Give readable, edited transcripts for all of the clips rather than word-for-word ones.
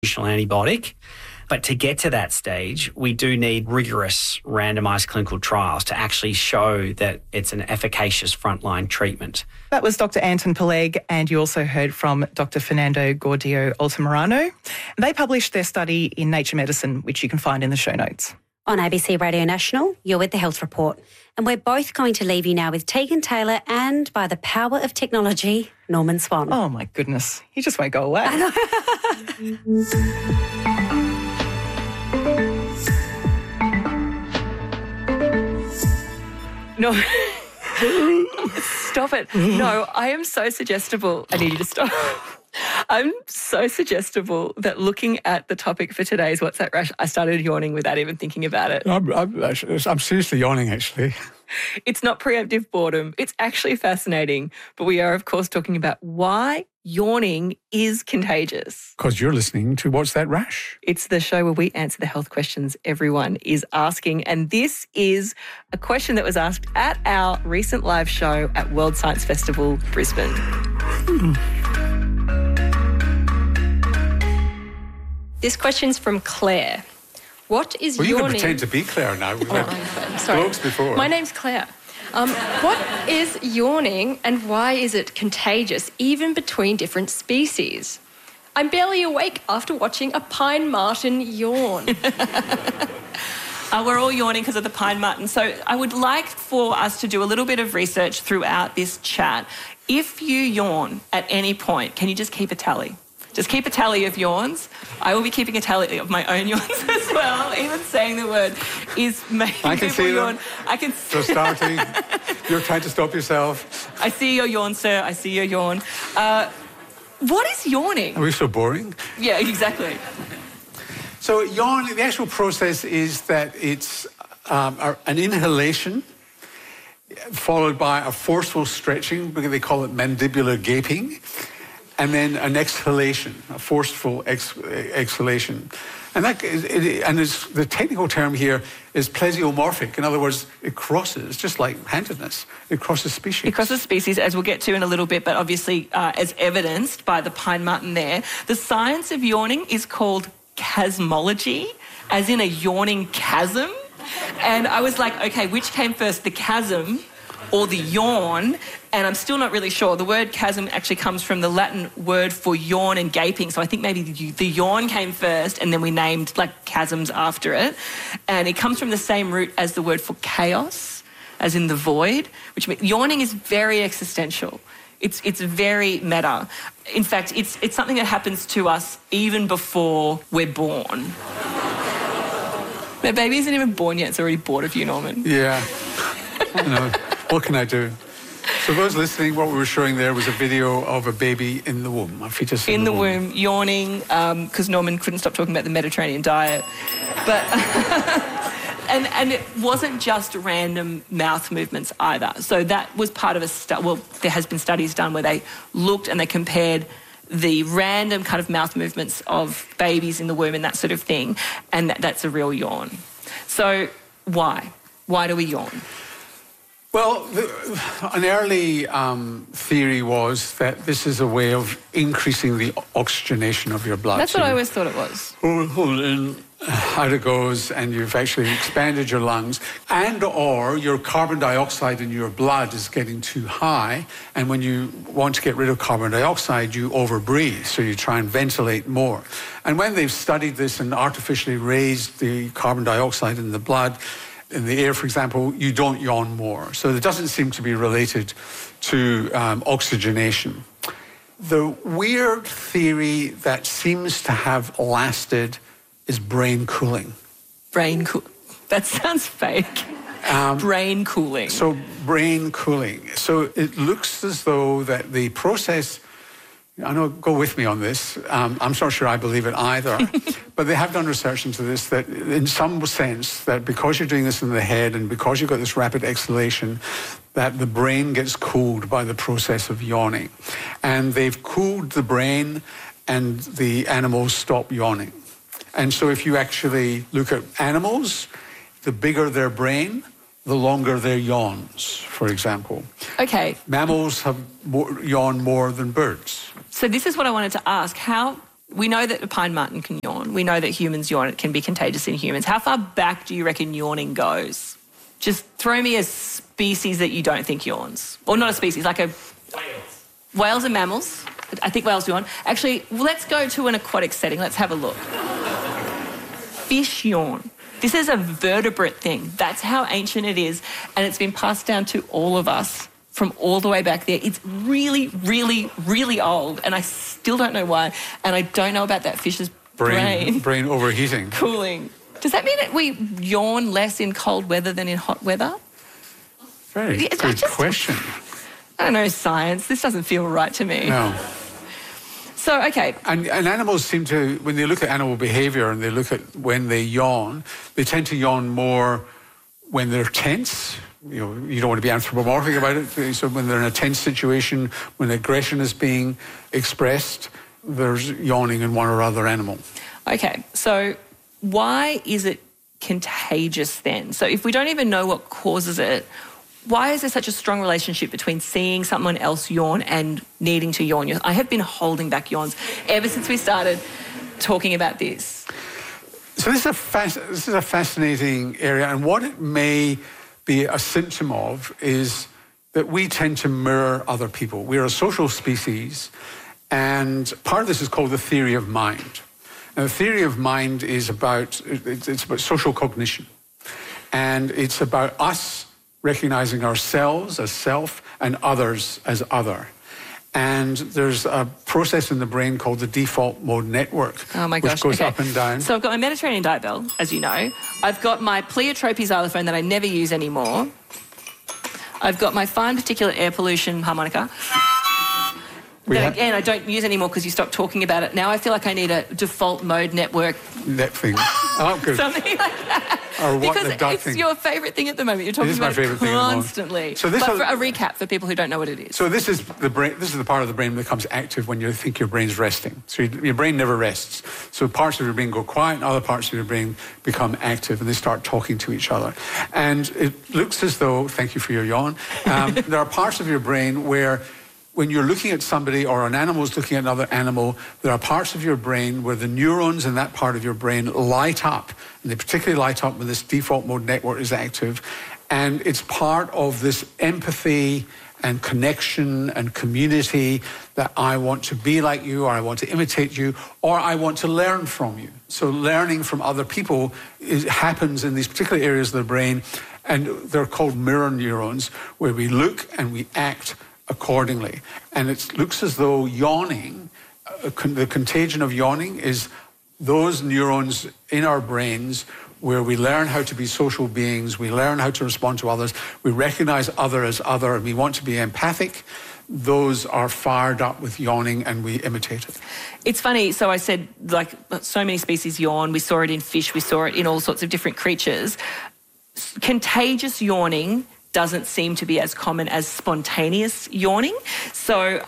antibiotic. But to get to that stage, we do need rigorous randomised clinical trials to actually show that it's an efficacious frontline treatment. That was Dr. Anton Peleg, and you also heard from Dr. Fernando Gordillo-Altamirano. They published their study in Nature Medicine, which you can find in the show notes. On ABC Radio National, you're with The Health Report. And we're both going to leave you now with Tegan Taylor and, by the power of technology, Norman Swan. Oh, my goodness. He just won't go away. I know. No. Stop it. No, I am so suggestible. I need you to stop. I'm so suggestible that looking at the topic for today's What's That Rash, I started yawning without even thinking about it. I'm seriously yawning, actually. It's not preemptive boredom. It's actually fascinating. But we are, of course, talking about why yawning is contagious. Because you're listening to What's That Rash? It's the show where we answer the health questions everyone is asking. And this is a question that was asked at our recent live show at World Science Festival, Brisbane. This question's from Claire. What is yawning? yawning? You can pretend to be Claire now. We've had blokes before. My name's Claire. What is yawning and why is it contagious, even between different species? I'm barely awake after watching a pine marten yawn. We're all yawning because of the pine marten. So I would like for us to do a little bit of research throughout this chat. If you yawn at any point, can you just keep a tally? Just keep a tally of yawns. I will be keeping a tally of my own yawns as well. Even saying the word is making I can people see yawn. them. I can They're starting. You're trying to stop yourself. I see your yawn, sir. I see your yawn. What is yawning? Are we so boring? Yeah, exactly. So yawning, the actual process is that it's an inhalation followed by a forceful stretching, because they call it mandibular gaping, and then an exhalation, a forceful exhalation. And the technical term here is plesiomorphic. In other words, it crosses, just like handedness. It crosses species. It crosses species, as we'll get to in a little bit, but obviously as evidenced by the pine marten there. The science of yawning is called chasmology, as in a yawning chasm. And I was like, okay, which came first, the chasm or the yawn? And I'm still not really sure. The word chasm actually comes from the Latin word for yawn and gaping. So I think maybe the yawn came first and then we named like chasms after it. And it comes from the same root as the word for chaos, as in the void, which means yawning is very existential. It's very meta. In fact, it's something that happens to us even before we're born. My baby isn't even born yet. It's already bored of you, Norman. Yeah. I know. What can I do? So those listening, what we were showing there was a video of a baby in the womb, a fetus in the womb. Yawning, because Norman couldn't stop talking about the Mediterranean diet. But and it wasn't just random mouth movements either. So that was part of there has been studies done where they looked and they compared the random kind of mouth movements of babies in the womb and that sort of thing, and that's a real yawn. So why? Why do we yawn? Well, an early theory was that this is a way of increasing the oxygenation of your blood. That's what I always thought it was. Hold in, out it goes, and you've actually expanded your lungs. And or your carbon dioxide in your blood is getting too high, and when you want to get rid of carbon dioxide, you overbreathe, so you try and ventilate more. And when they've studied this and artificially raised the carbon dioxide in the blood, in the air, for example, you don't yawn more. So it doesn't seem to be related to oxygenation. The weird theory that seems to have lasted is brain cooling. That sounds fake. Brain cooling. So brain cooling. So it looks as though that the process, I know, go with me on this. I'm not sure I believe it either. But they have done research into this, that in some sense, that because you're doing this in the head and because you've got this rapid exhalation, that the brain gets cooled by the process of yawning. And they've cooled the brain and the animals stop yawning. And so if you actually look at animals, the bigger their brain, the longer their yawns, for example. Okay. Mammals yawn more than birds. So this is what I wanted to ask. How We know that a pine marten can yawn. We know that humans yawn. It can be contagious in humans. How far back do you reckon yawning goes? Just throw me a species that you don't think yawns. Or not a species, like a... Whales. Whales are mammals. I think whales yawn. Actually, let's go to an aquatic setting. Let's have a look. Fish yawn. This is a vertebrate thing. That's how ancient it is. And it's been passed down to all of us from all the way back there. It's really, really, really old. And I still don't know why. And I don't know about that fish's brain overheating. Cooling. Does that mean that we yawn less in cold weather than in hot weather? Very good question. I don't know, science. This doesn't feel right to me. No. So, okay. And animals seem to, when they look at animal behaviour and they look at when they yawn, they tend to yawn more when they're tense. You know, you don't want to be anthropomorphic about it. So when they're in a tense situation, when aggression is being expressed, there's yawning in one or other animal. Okay, so why is it contagious then? So if we don't even know what causes it, why is there such a strong relationship between seeing someone else yawn and needing to yawn? I have been holding back yawns ever since we started talking about this. So this is a fascinating area, and what it may be a symptom of is that we tend to mirror other people. We're a social species, and part of this is called the theory of mind. And the theory of mind is about social cognition, and it's about us recognizing ourselves as self and others as other. And there's a process in the brain called the default mode network, which goes up and down. So I've got my Mediterranean diet bell, as you know. I've got my Pleiotropy xylophone that I never use anymore. I've got my fine particulate air pollution harmonica. That, again, I don't use anymore because you stopped talking about it. Now I feel like I need a default mode network. That thing. Oh, good. Something like that. Or what, because the duck it's thing. Your favourite thing at the moment. You're talking about it constantly. So this but for a recap for people who don't know what it is. So this is the brain. This is the part of the brain that becomes active when you think your brain's resting. So your brain never rests. So parts of your brain go quiet, and other parts of your brain become active, and they start talking to each other. And it looks as though, thank you for your yawn, there are parts of your brain where, when you're looking at somebody or an animal is looking at another animal, there are parts of your brain where the neurons in that part of your brain light up. And they particularly light up when this default mode network is active. And it's part of this empathy and connection and community that I want to be like you, or I want to imitate you, or I want to learn from you. So learning from other people happens in these particular areas of the brain. And they're called mirror neurons, where we look and we act accordingly. And it looks as though yawning, the contagion of yawning is those neurons in our brains where we learn how to be social beings, we learn how to respond to others, we recognize other as other, and we want to be empathic. Those are fired up with yawning and we imitate it. It's funny, so I said, like, so many species yawn. We saw it in fish, we saw it in all sorts of different creatures. Contagious yawning doesn't seem to be as common as spontaneous yawning. So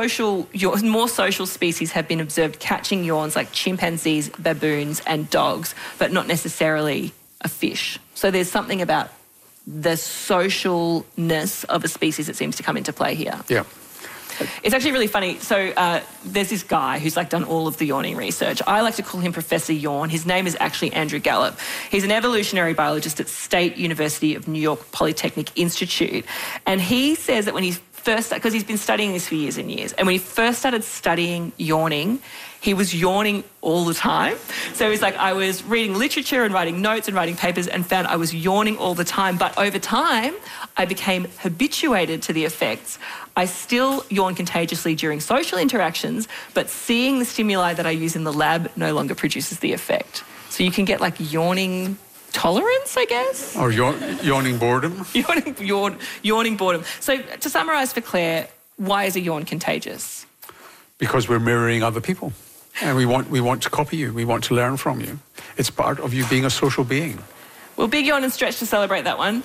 more social species have been observed catching yawns, like chimpanzees, baboons and dogs, but not necessarily a fish. So there's something about the socialness of a species that seems to come into play here. Yeah. It's actually really funny. So there's this guy who's done all of the yawning research. I like to call him Professor Yawn. His name is actually Andrew Gallup. He's an evolutionary biologist at State University of New York Polytechnic Institute. And he says that when he first, because he's been studying this for years and years, and when he first started studying yawning, he was yawning all the time. So he's like, I was reading literature and writing notes and writing papers and found I was yawning all the time. But over time, I became habituated to the effects. I still yawn contagiously during social interactions, but seeing the stimuli that I use in the lab no longer produces the effect. So you can get yawning tolerance, I guess? Or yawning boredom? Yawning boredom. So to summarise for Claire, why is a yawn contagious? Because we're mirroring other people. And we want to copy you. We want to learn from you. It's part of you being a social being. Well, big yawn and stretch to celebrate that one.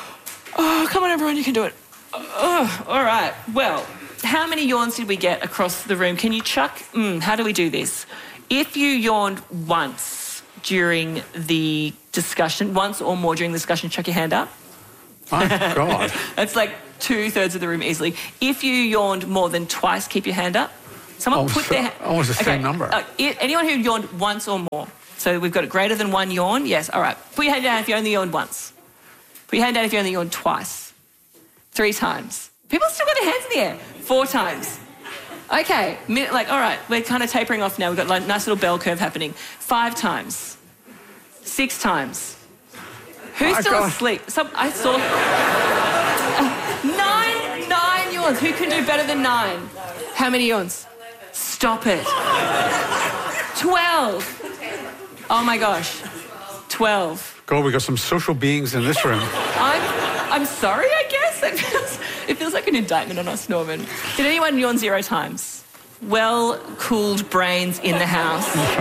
Oh, come on, everyone, you can do it. Oh, all right. Well, how many yawns did we get across the room? Can you chuck? How do we do this? If you yawned once during the discussion, once or more during the discussion, chuck your hand up. My God. That's 2/3 of the room easily. If you yawned more than twice, keep your hand up. Someone put their... Almost the same number. Anyone who yawned once or more. So we've got a greater than one yawn. Yes, all right. Put your hand down if you only yawned once. Put your hand down if you only yawned twice. 3 times. People still got their hands in the air. 4 times. Okay, all right, we're kind of tapering off now. We've got like nice little bell curve happening. 5 times. 6 times. Who's still asleep? I saw 9 yawns. Who can do better than 9? How many yawns? Stop it. 12. Oh my gosh. 12. God, we've got some social beings in this room. I'm sorry, I guess. It feels like an indictment on us, Norman. Did anyone yawn 0 times? Well-cooled brains in the house. That's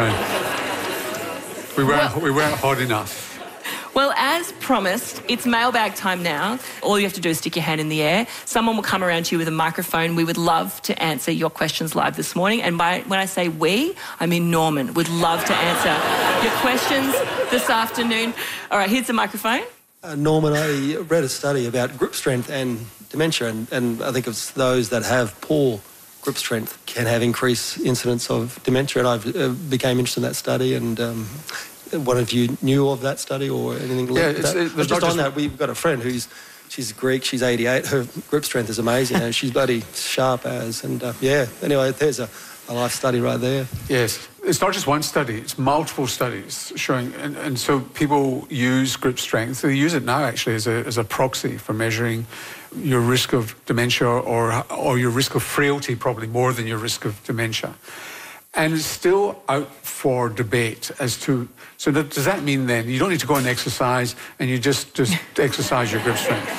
right. We weren't hot enough. Well, as promised, it's mailbag time now. All you have to do is stick your hand in the air. Someone will come around to you with a microphone. We would love to answer your questions live this morning. And when I say we, I mean Norman would love to answer your questions this afternoon. All right, here's the microphone. Norman, I read a study about grip strength and dementia, and I think it's those that have poor grip strength can have increased incidence of dementia, and I became interested in that study, and one of you knew of that study or anything like that? Just on that, we've got a friend she's Greek, she's 88, her grip strength is amazing, and she's bloody sharp as, and anyway, there's a life study right there. Yes. It's not just one study, it's multiple studies showing, and so people use grip strength. They use it now actually as a proxy for measuring your risk of dementia or your risk of frailty, probably more than your risk of dementia. And it's still out for debate as to, does that mean then you don't need to go and exercise and you just exercise your grip strength?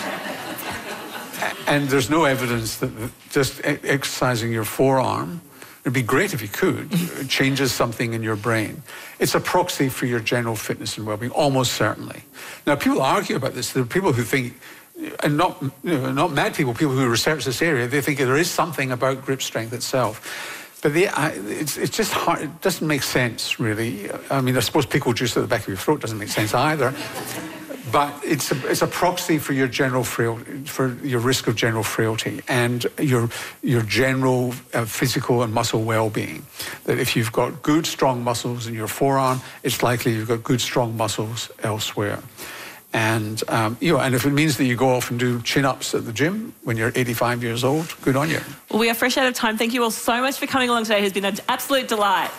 And there's no evidence that just exercising your forearm, it'd be great if you could, changes something in your brain. It's a proxy for your general fitness and well-being, almost certainly. Now, people argue about this. There are people who think, and not mad people who research this area, they think there is something about grip strength itself. But it's just hard. It doesn't make sense, really. I mean, I suppose pickle juice at the back of your throat doesn't make sense either. But it's a proxy for your general for your risk of general frailty and your general physical and muscle well-being. That if you've got good, strong muscles in your forearm, it's likely you've got good, strong muscles elsewhere. And and if it means that you go off and do chin-ups at the gym when you're 85 years old, good on you. Well, we are fresh out of time. Thank you all so much for coming along today. It has been an absolute delight.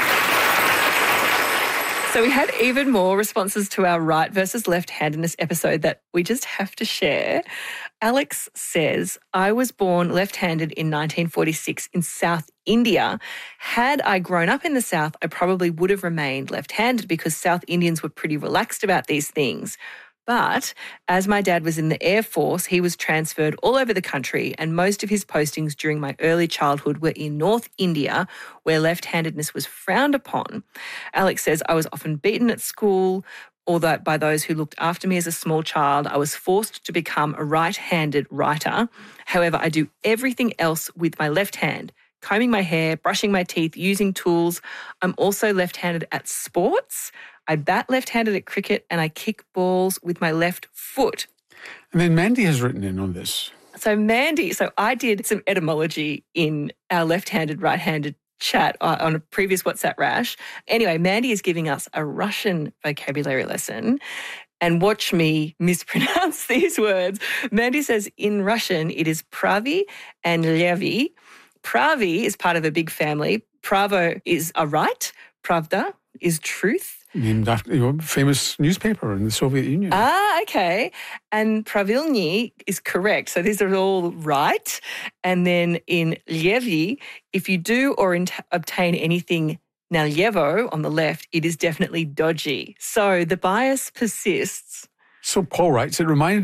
So we had even more responses to our right versus left-handedness episode that we just have to share. Alex says, I was born left-handed in 1946 in South India. Had I grown up in the South, I probably would have remained left-handed because South Indians were pretty relaxed about these things. But as my dad was in the Air Force, he was transferred all over the country, and most of his postings during my early childhood were in North India, where left-handedness was frowned upon. Alex says, I was often beaten at school, although by those who looked after me as a small child. I was forced to become a right-handed writer. However, I do everything else with my left hand. Combing my hair, brushing my teeth, using tools. I'm also left-handed at sports. I bat left-handed at cricket and I kick balls with my left foot. And then Mandy has written in on this. So I did some etymology in our left-handed, right-handed chat on a previous WhatsApp Rash. Anyway, Mandy is giving us a Russian vocabulary lesson. And watch me mispronounce these words. Mandy says in Russian it is pravi and levi. Pravi is part of a big family. Pravo is a right. Pravda is truth. Named after your famous newspaper in the Soviet Union. Ah, okay. And pravilny is correct. So these are all right. And then in Levi, if you do or obtain anything nalyevo on the left, it is definitely dodgy. So the bias persists. So Paul writes,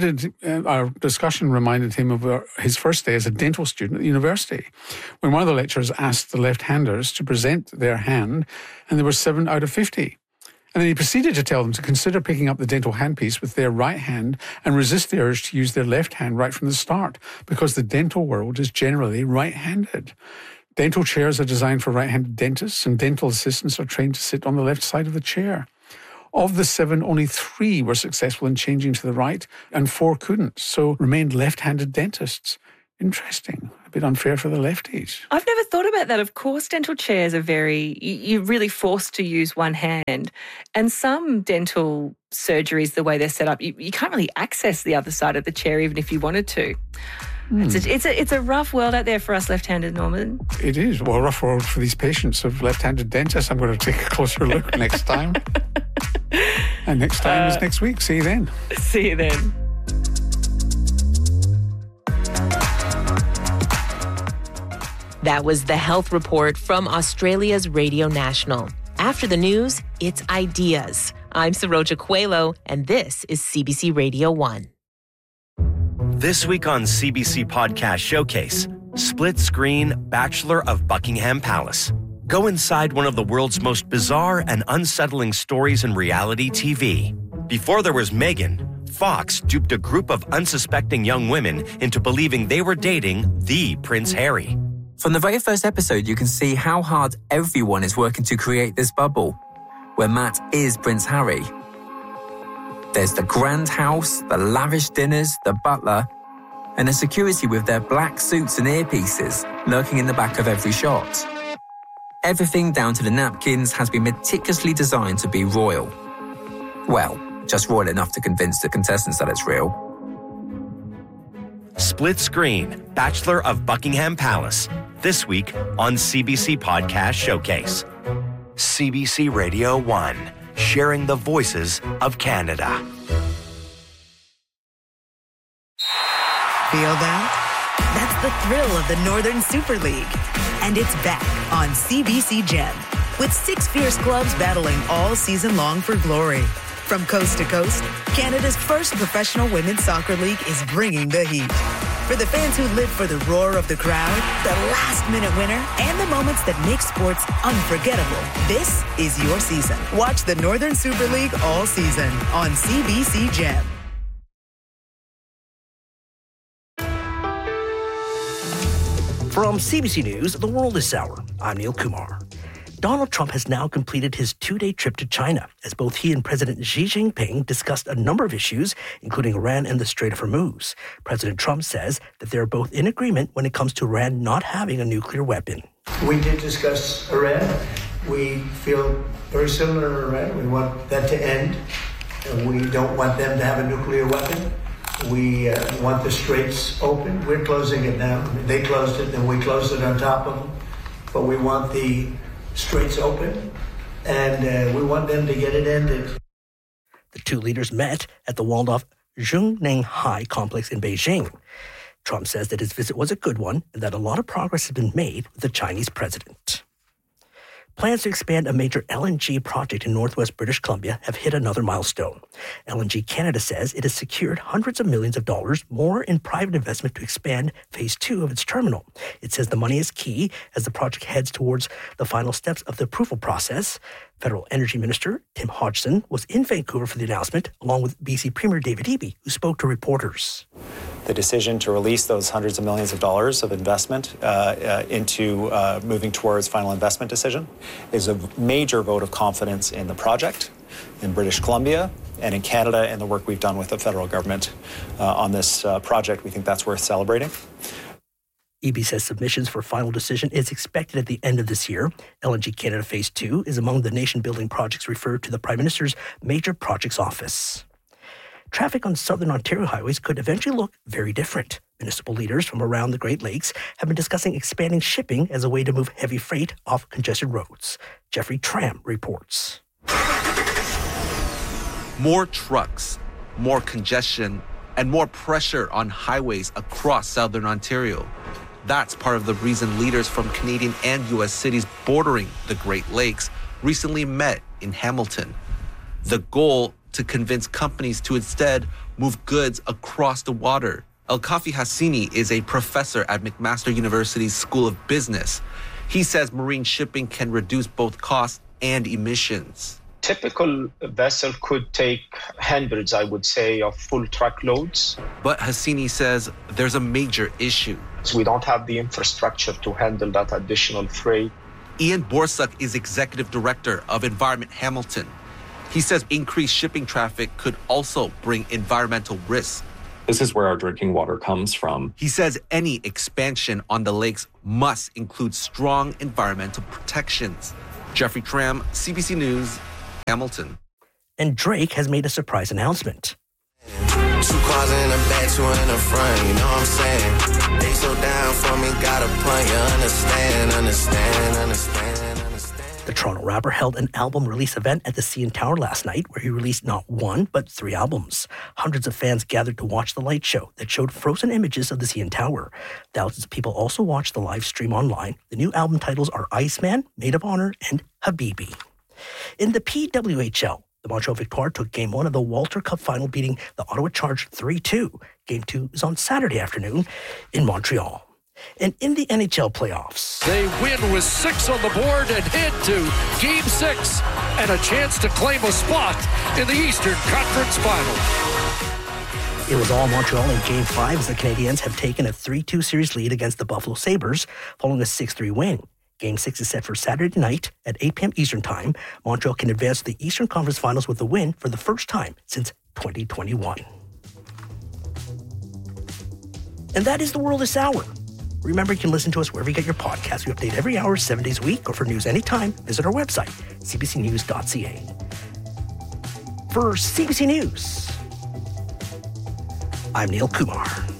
our discussion reminded him of his first day as a dental student at university, when one of the lecturers asked the left-handers to present their hand, and there were 7 out of 50. And then he proceeded to tell them to consider picking up the dental handpiece with their right hand and resist the urge to use their left hand right from the start, because the dental world is generally right-handed. Dental chairs are designed for right-handed dentists, and dental assistants are trained to sit on the left side of the chair. Of the 7, only 3 were successful in changing to the right, and 4 couldn't, so remained left-handed dentists. Interesting. bit unfair for the lefties. I've never thought about that. Of course, dental chairs are you're really forced to use one hand. And some dental surgeries, the way they're set up, you can't really access the other side of the chair even if you wanted to. It's a rough world out there for us left-handed, Norman. It is. Well, a rough world for these patients of left-handed dentists. I'm going to take a closer look next time. And next time is next week. See you then. See you then. That was the Health Report from Australia's Radio National. After the news, it's ideas. I'm Saroja Coelho, and this is CBC Radio 1. This week on CBC Podcast Showcase, Split Screen Bachelor of Buckingham Palace. Go inside one of the world's most bizarre and unsettling stories in reality TV. Before there was Meghan, Fox duped a group of unsuspecting young women into believing they were dating the Prince Harry. From the very first episode, you can see how hard everyone is working to create this bubble, where Matt is Prince Harry. There's the grand house, the lavish dinners, the butler, and the security with their black suits and earpieces lurking in the back of every shot. Everything down to the napkins has been meticulously designed to be royal. Well, just royal enough to convince the contestants that it's real. Split Screen Bachelor of Buckingham Palace. This week on CBC Podcast Showcase. CBC Radio 1, sharing the voices of Canada. Feel that? That's the thrill of the Northern Super League. And it's back on CBC Gem, with 6 fierce clubs battling all season long for glory. From coast to coast, Canada's first professional women's soccer league is bringing the heat. For the fans who live for the roar of the crowd, the last-minute winner, and the moments that make sports unforgettable, this is your season. Watch the Northern Super League all season on CBC Gem. From CBC News, The World this hour, I'm Neil Kumar. Donald Trump has now completed his 2-day trip to China, as both he and President Xi Jinping discussed a number of issues, including Iran and the Strait of Hormuz. President Trump says that they're both in agreement when it comes to Iran not having a nuclear weapon. We did discuss Iran. We feel very similar to Iran. We want that to end. We don't want them to have a nuclear weapon. We want the straits open. We're closing it now. They closed it, then we closed it on top of them. But we want the straits open, and we want them to get it ended. The two leaders met at the walled-off Zhongnanhai complex in Beijing. Trump says that his visit was a good one and that a lot of progress has been made with the Chinese president. Plans to expand a major LNG project in northwest British Columbia have hit another milestone. LNG Canada says it has secured hundreds of millions of dollars more in private investment to expand phase 2 of its terminal. It says the money is key as the project heads towards the final steps of the approval process. Federal Energy Minister Tim Hodgson was in Vancouver for the announcement, along with BC Premier David Eby, who spoke to reporters. The decision to release those hundreds of millions of dollars of investment into moving towards final investment decision is a major vote of confidence in the project, in British Columbia, and in Canada, and the work we've done with the federal government on this project. We think that's worth celebrating. Eby says submissions for final decision is expected at the end of this year. LNG Canada Phase 2 is among the nation-building projects referred to the Prime Minister's Major Projects Office. Traffic on southern Ontario highways could eventually look very different. Municipal leaders from around the Great Lakes have been discussing expanding shipping as a way to move heavy freight off congested roads. Jeffrey Tram reports. More trucks, more congestion, and more pressure on highways across southern Ontario. That's part of the reason leaders from Canadian and U.S. cities bordering the Great Lakes recently met in Hamilton. The goal to convince companies to instead move goods across the water. Elkafi Hassini is a professor at McMaster University's School of Business. He says marine shipping can reduce both costs and emissions. Typical vessel could take hundreds, I would say, of full truckloads. But Hassini says there's a major issue. So we don't have the infrastructure to handle that additional freight. Ian Borsuk is executive director of Environment Hamilton. He says increased shipping traffic could also bring environmental risks. This is where our drinking water comes from. He says any expansion on the lakes must include strong environmental protections. Jeffrey Tram, CBC News, Hamilton. And Drake has made a surprise announcement. 2 cars in the back, 2 in the front, you know what I'm saying? They so down for me, got a plan, you understand. The Toronto rapper held an album release event at the CN Tower last night where he released not 1, but 3 albums. Hundreds of fans gathered to watch the light show that showed frozen images of the CN Tower. Thousands of people also watched the live stream online. The new album titles are Iceman, Maid of Honor, and Habibi. In the PWHL, the Montreal Victoire took Game 1 of the Walter Cup final, beating the Ottawa Charge 3-2. Game 2 is on Saturday afternoon in Montreal. And in the NHL playoffs, they win with 6 on the board and head to Game 6 and a chance to claim a spot in the Eastern Conference Final. It was all Montreal in Game 5 as the Canadiens have taken a 3-2 series lead against the Buffalo Sabres following a 6-3 win. Game 6 is set for Saturday night at 8 p.m. Eastern Time. Montreal can advance to the Eastern Conference Finals with a win for the first time since 2021. And that is the world this hour. Remember, you can listen to us wherever you get your podcasts. We update every hour, 7 days a week, or for news anytime, visit our website, cbcnews.ca. For CBC News, I'm Neil Kumar.